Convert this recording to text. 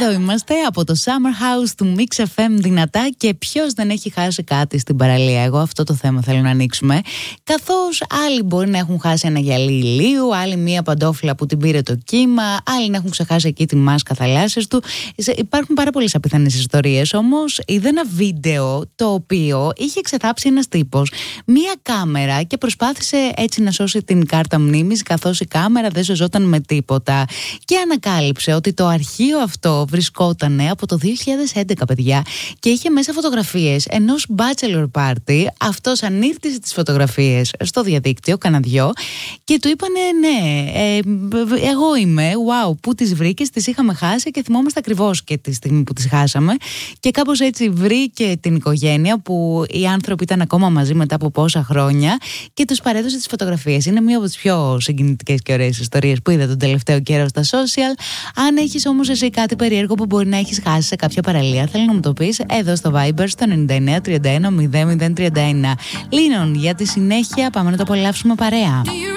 Εδώ είμαστε από το Summer House του Mix FM δυνατά και ποιος δεν έχει χάσει κάτι στην παραλία. Εγώ αυτό το θέμα θέλω να ανοίξουμε. Καθώς άλλοι μπορεί να έχουν χάσει ένα γυαλί ηλίου, άλλοι μία παντόφλα που την πήρε το κύμα, άλλοι να έχουν ξεχάσει εκεί τη μάσκα θαλάσσης του. Υπάρχουν πάρα πολλές απιθανές ιστορίες. Όμως είδα ένα βίντεο το οποίο είχε ξεθάψει ένας τύπος μία κάμερα και προσπάθησε έτσι να σώσει την κάρτα μνήμης, καθώς η κάμερα δεν σωζόταν με τίποτα. Και ανακάλυψε ότι το αρχείο αυτό βρισκόταν από το 2011, παιδιά, και είχε μέσα φωτογραφίες ενός bachelor party. Αυτός ανήρτησε τις φωτογραφίες στο διαδίκτυο, κανένα δυο, και του είπανε ναι, εγώ είμαι, wow, πού τις βρήκες, τις είχαμε χάσει και θυμόμαστε ακριβώς και τη στιγμή που τις χάσαμε. Και κάπως έτσι βρήκε την οικογένεια που οι άνθρωποι ήταν ακόμα μαζί μετά από πόσα χρόνια και τους παρέδωσε τις φωτογραφίες. Είναι μία από τις πιο συγκινητικές και ωραίες ιστορίες που είδα τον τελευταίο καιρό στα social. Αν έχεις όμως εσύ κάτι περίεργο που μπορεί να έχεις χάσει σε κάποια παραλία, θέλω να μου το πεις εδώ στο Viber στο 99 31 00 31. Λίνον, για τη συνέχεια πάμε να το απολαύσουμε παρέα.